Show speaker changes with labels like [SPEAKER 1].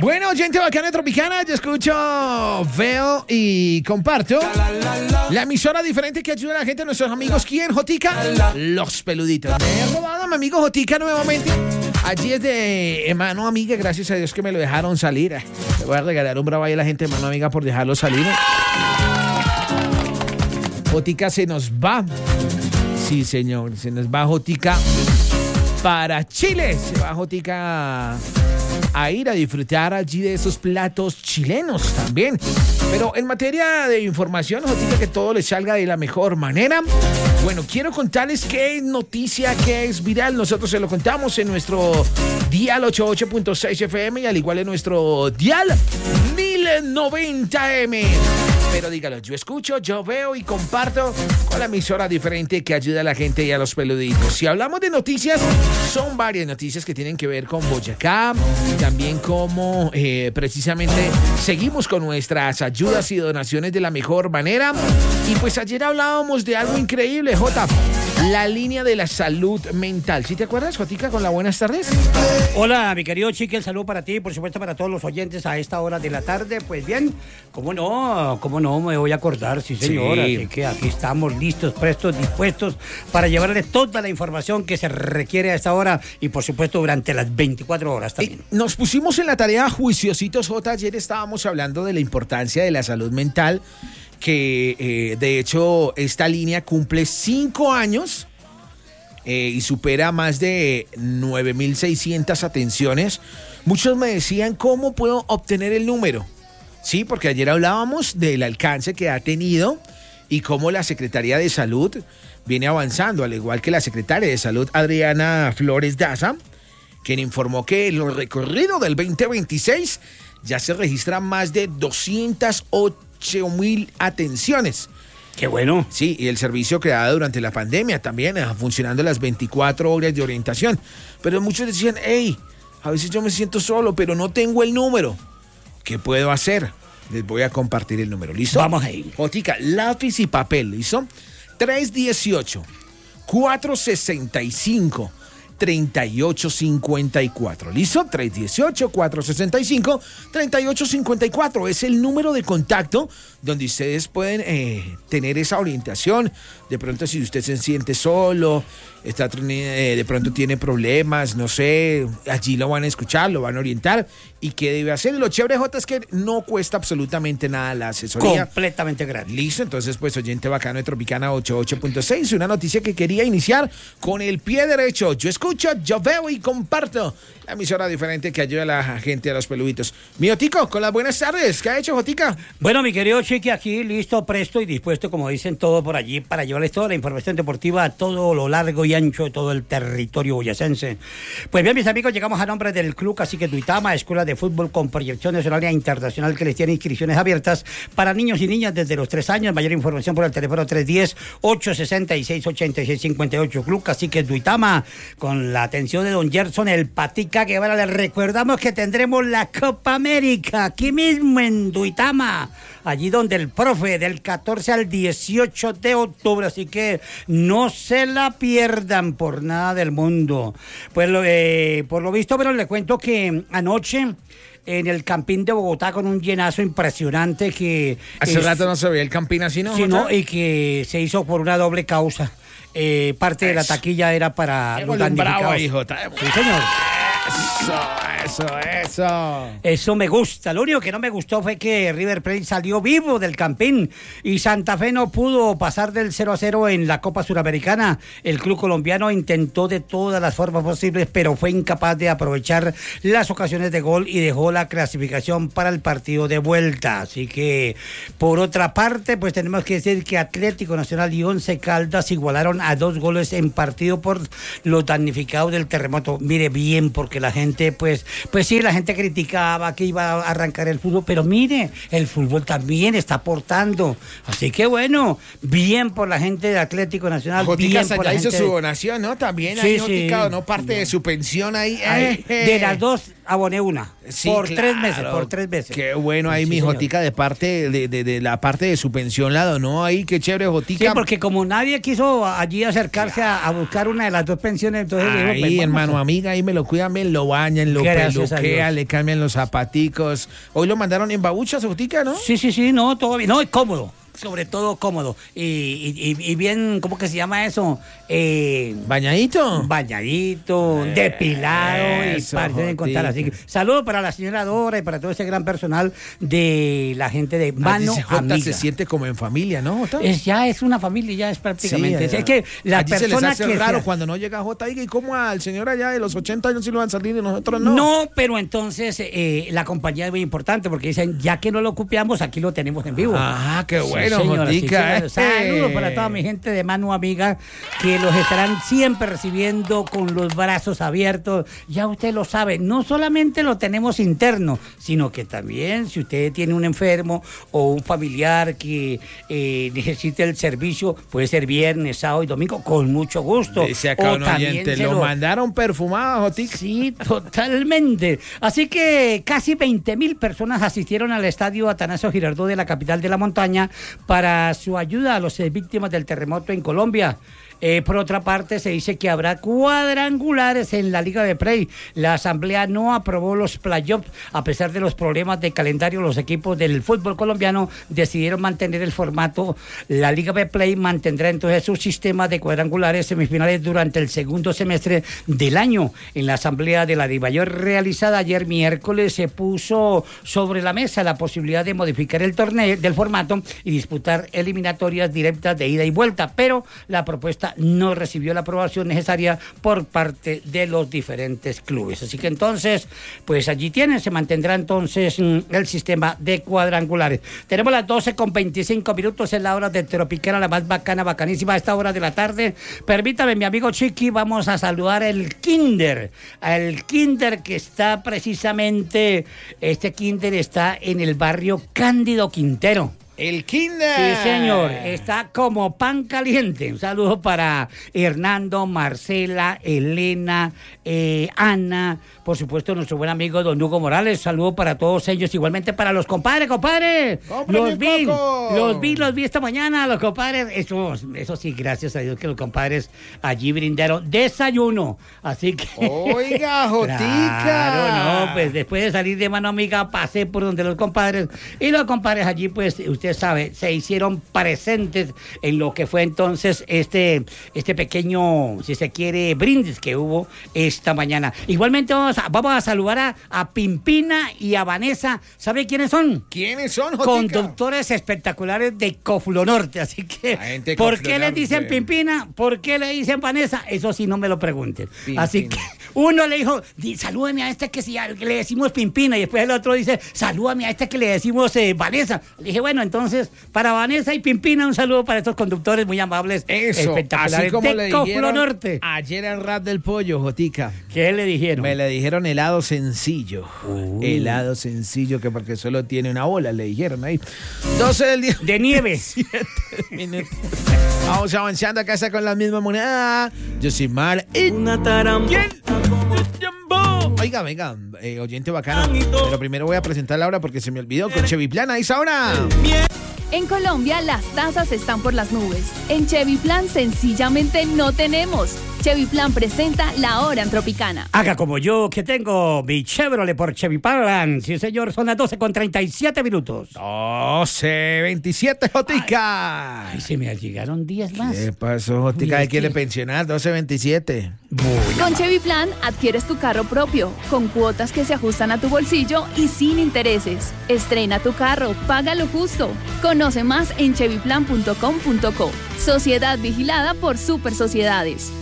[SPEAKER 1] Bueno, gente bacana tropicana, yo escucho, veo y comparto la emisora diferente que ayuda a la gente, nuestros amigos. ¿Quién? Jotica, los peluditos. Me he robado a mi amigo Jotica nuevamente. Allí es de mano amiga, gracias a Dios que me lo dejaron salir. Le voy a regalar un bravo ahí a la gente de mano amiga por dejarlo salir. Jotica se nos va. Sí, señor, se nos va Jotica para Chile. Se va Jotica a ir a disfrutar allí de esos platos chilenos también. Pero en materia de información, Jotica, que todo les salga de la mejor manera. Bueno, quiero contarles qué es noticia, qué es viral. Nosotros se lo contamos en nuestro dial 88.6 FM y al igual en nuestro dial 1090M. Pero dígalo, yo escucho, yo veo y comparto con la emisora diferente que ayuda a la gente y a los peluditos. Si hablamos de noticias, son varias noticias que tienen que ver con Boyacá, también como precisamente seguimos con nuestras ayudas y donaciones de la mejor manera. Y pues ayer hablábamos de algo increíble, Jota, la línea de la salud mental. ¿Sí te acuerdas, Jotica, con la buenas tardes?
[SPEAKER 2] Hola, mi querido Chiqui, el saludo para ti y por supuesto para todos los oyentes a esta hora de la tarde. Pues bien, cómo no me voy a acordar, sí señor, sí. Así que aquí estamos listos, prestos, dispuestos para llevarle toda la información que se requiere a esta hora y por supuesto durante las 24 horas también.
[SPEAKER 1] Nos pusimos en la tarea juiciositos, Jota. Ayer estábamos hablando de la importancia de la salud mental, que de hecho esta línea cumple 5 años y supera más de 9.600 atenciones. Muchos me decían, ¿cómo puedo obtener el número? Sí, porque ayer hablábamos del alcance que ha tenido y cómo la Secretaría de Salud viene avanzando, al igual que la Secretaria de Salud, Adriana Flores Daza, quien informó que en el recorrido del 2026 ya se registran más de 208.000 atenciones.
[SPEAKER 2] ¡Qué bueno!
[SPEAKER 1] Sí, y el servicio creado durante la pandemia también, funcionando las 24 horas de orientación. Pero muchos decían, hey, a veces yo me siento solo, pero no tengo el número. ¿Qué puedo hacer? Les voy a compartir el número, ¿listo?
[SPEAKER 2] Vamos ahí.
[SPEAKER 1] Jotica, lápiz y papel, ¿listo? 318-465-3854, ¿listo? 318-465-3854 es el número de contacto donde ustedes pueden tener esa orientación. De pronto, si usted se siente solo, de pronto tiene problemas, no sé, allí lo van a escuchar, lo van a orientar y qué debe hacer. Y lo chévere, Jota, es que no cuesta absolutamente nada la asesoría.
[SPEAKER 2] Completamente gratis.
[SPEAKER 1] Listo, entonces pues oyente bacano de Tropicana 88.6, una noticia que quería iniciar con el pie derecho. Yo escucho, yo veo y comparto la emisora diferente que ayuda a la gente, a los peluditos. Mío Tico, con las buenas tardes, ¿qué ha hecho, Jotica?
[SPEAKER 2] Bueno, mi querido Chiqui, aquí listo, presto y dispuesto, como dicen todos por allí, para llevarles toda la información deportiva a todo lo largo y ancho de todo el territorio boyacense. Pues bien, mis amigos, llegamos a nombre del Club Cacique Duitama, escuela de fútbol con proyección nacional e internacional que les tiene inscripciones abiertas para niños y niñas desde los 3 años. Mayor información por el teléfono 310-866-8658. Club Cacique Duitama, con la atención de don Gerson El Patica Guevara. Les recordamos que tendremos la Copa América aquí mismo en Duitama, allí donde el profe, del 14 al 18 de octubre, así que no se la pierdan por nada del mundo. Pues por lo visto, pero le cuento que anoche en el Campín de Bogotá, con un llenazo impresionante que...
[SPEAKER 1] Hace rato no se veía el Campín así, ¿no?
[SPEAKER 2] Sí, no, y que se hizo por una doble causa. Parte de la taquilla era para los damnificados.
[SPEAKER 1] Ahí, Jota.
[SPEAKER 2] Sí, señor.
[SPEAKER 1] Eso.
[SPEAKER 2] Eso me gusta. Lo único que no me gustó fue que River Plate salió vivo del Campín y Santa Fe no pudo pasar del 0-0 en la Copa Suramericana. El club colombiano intentó de todas las formas posibles, pero fue incapaz de aprovechar las ocasiones de gol y dejó la clasificación para el partido de vuelta. Así que, por otra parte, pues tenemos que decir que Atlético Nacional y Once Caldas igualaron a 2 goles en partido por los damnificados del terremoto. Mire bien, porque la gente, pues sí, la gente criticaba que iba a arrancar el fútbol, pero mire, el fútbol también está aportando. Así que bueno, bien por la gente de Atlético Nacional.
[SPEAKER 1] Jotica
[SPEAKER 2] bien por la
[SPEAKER 1] hizo
[SPEAKER 2] gente
[SPEAKER 1] su donación, ¿no? También
[SPEAKER 2] sí,
[SPEAKER 1] ahí,
[SPEAKER 2] sí.
[SPEAKER 1] Jotica, ¿no? Parte de su pensión ahí.
[SPEAKER 2] De las dos, aboné una.
[SPEAKER 1] Sí,
[SPEAKER 2] por
[SPEAKER 1] claro.
[SPEAKER 2] 3 meses, por 3 meses.
[SPEAKER 1] Qué bueno ahí,
[SPEAKER 2] Sí,
[SPEAKER 1] mi
[SPEAKER 2] señor.
[SPEAKER 1] Jotica, de parte de la parte de su pensión la donó ahí, qué chévere,
[SPEAKER 2] Sí,
[SPEAKER 1] Jotica.
[SPEAKER 2] porque como nadie quiso allí acercarse a buscar una de las dos pensiones, entonces dijo, pues,
[SPEAKER 1] Ahí,
[SPEAKER 2] vamos
[SPEAKER 1] hermano,
[SPEAKER 2] a-
[SPEAKER 1] amiga, ahí me lo cuidan, me lo bañan, lo
[SPEAKER 2] Gracias a
[SPEAKER 1] peluquean,
[SPEAKER 2] Dios.
[SPEAKER 1] le cambian los zapaticos. Hoy lo mandaron en babuchas, Jotica, ¿no?
[SPEAKER 2] Sí, no, todo bien. No, es cómodo. Sobre todo cómodo. Y bien, ¿cómo que se llama eso?
[SPEAKER 1] ¿Bañadito?
[SPEAKER 2] Bañadito, depilado
[SPEAKER 1] eso,
[SPEAKER 2] y parece de contar. Así que saludos para la señora Dora y para todo ese gran personal de la gente de Mano
[SPEAKER 1] Allí Jota
[SPEAKER 2] Amiga.
[SPEAKER 1] se siente como en familia, ¿no, Jota?
[SPEAKER 2] Ya es una familia, ya es prácticamente.
[SPEAKER 1] Sí,
[SPEAKER 2] es que la
[SPEAKER 1] allí se les
[SPEAKER 2] persona
[SPEAKER 1] hace
[SPEAKER 2] que
[SPEAKER 1] raro
[SPEAKER 2] sea-
[SPEAKER 1] cuando no llega Jota. Oiga, ¿y cómo al señor allá de los 80 años sí lo van a salir y nosotros no?
[SPEAKER 2] No, pero entonces la compañía es muy importante porque dicen, ya que no lo copiamos, aquí lo tenemos en vivo.
[SPEAKER 1] Ah, qué
[SPEAKER 2] Sí,
[SPEAKER 1] bueno,
[SPEAKER 2] señora, sí,
[SPEAKER 1] Jotica.
[SPEAKER 2] señora. Saludos para toda mi gente de Mano Amiga que los estarán siempre recibiendo con los brazos abiertos. Ya usted lo sabe, no solamente lo tenemos interno, sino que también si usted tiene un enfermo o un familiar que necesite el servicio, puede ser viernes, sábado y domingo, con mucho gusto.
[SPEAKER 1] Dice acá
[SPEAKER 2] O
[SPEAKER 1] un
[SPEAKER 2] también
[SPEAKER 1] oyente,
[SPEAKER 2] se
[SPEAKER 1] lo mandaron perfumado, Jotica.
[SPEAKER 2] Sí, totalmente. Así que casi 20.000 personas asistieron al estadio Atanasio Girardot de la capital de la montaña para su ayuda a las víctimas del terremoto en Colombia. Por otra parte, se dice que habrá cuadrangulares en la Liga de Play. La Asamblea no aprobó los playoffs. A pesar de los problemas de calendario, los equipos del fútbol colombiano decidieron mantener el formato. La Liga de Play mantendrá entonces su sistema de cuadrangulares semifinales durante el segundo semestre del año. En la Asamblea de la DIMAYOR realizada ayer miércoles se puso sobre la mesa la posibilidad de modificar el torneo del formato y disputar eliminatorias directas de ida y vuelta, pero la propuesta no recibió la aprobación necesaria por parte de los diferentes clubes. Así que entonces, pues allí tienen, se mantendrá entonces el sistema de cuadrangulares. Tenemos las 12:25, es la hora de Tropicana, la más bacana, bacanísima a esta hora de la tarde. Permítame, mi amigo Chiqui, vamos a saludar el Kinder que está precisamente, este Kinder está en el barrio Cándido Quintero.
[SPEAKER 1] El Kinder.
[SPEAKER 2] Sí, señor, está como pan caliente. Un saludo para Hernando, Marcela, Elena, Ana, por supuesto nuestro buen amigo don Hugo Morales. Saludo para todos ellos, igualmente para los compadres.
[SPEAKER 1] ¡Cómprame
[SPEAKER 2] Los
[SPEAKER 1] coco!
[SPEAKER 2] vi esta mañana, los compadres. Eso sí, gracias a Dios que los compadres allí brindaron desayuno. Así que...
[SPEAKER 1] Oiga, Jotica.
[SPEAKER 2] Claro, no, pues después de salir de Mano Amiga pasé por donde los compadres y los compadres allí, pues usted sabe, se hicieron presentes en lo que fue entonces este pequeño, si se quiere, brindis que hubo esta mañana. Igualmente vamos a saludar a Pimpina y a Vanessa. ¿Sabe quiénes son?
[SPEAKER 1] ¿Quiénes son, Jotica?
[SPEAKER 2] Conductores espectaculares de Coflo Norte, así que
[SPEAKER 1] La gente de
[SPEAKER 2] ¿por
[SPEAKER 1] Coflo
[SPEAKER 2] qué le
[SPEAKER 1] Norte.
[SPEAKER 2] dicen Pimpina? ¿Por qué le dicen Vanessa? Eso sí no me lo pregunten.
[SPEAKER 1] Pimpina.
[SPEAKER 2] Así que uno le dijo, salúdeme a este que le decimos Pimpina, y después el otro dice, salúdame a este que le decimos Vanessa. Le dije, bueno, entonces, para Vanessa y Pimpina, un saludo para estos conductores muy amables,
[SPEAKER 1] Eso,
[SPEAKER 2] espectaculares
[SPEAKER 1] así como
[SPEAKER 2] de
[SPEAKER 1] le
[SPEAKER 2] Coflo
[SPEAKER 1] dijeron
[SPEAKER 2] Norte.
[SPEAKER 1] ayer el rap del pollo, Jotica.
[SPEAKER 2] ¿Qué le dijeron?
[SPEAKER 1] Me le dijeron helado sencillo. Helado sencillo, que porque solo tiene una bola, le dijeron ahí. 12 del día.
[SPEAKER 2] De nieve.
[SPEAKER 1] 7 minutos. Vamos avanzando acá está con la misma moneda. Yo soy Mar.
[SPEAKER 3] Una taramba.
[SPEAKER 1] ¿Quién? Oiga, venga, oyente bacano. Pero primero voy a presentarla ahora porque se me olvidó con Chevy Plan. Ahí está ahora.
[SPEAKER 4] En Colombia las tasas están por las nubes. En Chevy Plan sencillamente no tenemos. Chevy Plan presenta La Hora en Tropicana.
[SPEAKER 2] Haga como yo, que tengo mi Chevrolet por Chevy Plan. Sí, señor, son las 12:37 minutos.
[SPEAKER 1] 12:27, Jotica.
[SPEAKER 2] Ay, se me llegaron 10 más.
[SPEAKER 1] ¿Qué pasó, Jotica?
[SPEAKER 2] Uy,
[SPEAKER 1] ¿Qué
[SPEAKER 2] es
[SPEAKER 1] quiere
[SPEAKER 2] que-
[SPEAKER 1] pensionar? 12:27.
[SPEAKER 4] Con Chevy Plan adquieres tu carro propio, con cuotas que se ajustan a tu bolsillo y sin intereses. Estrena tu carro, paga lo justo. Conoce más en chevyplan.com.co. Sociedad vigilada por Super Sociedades.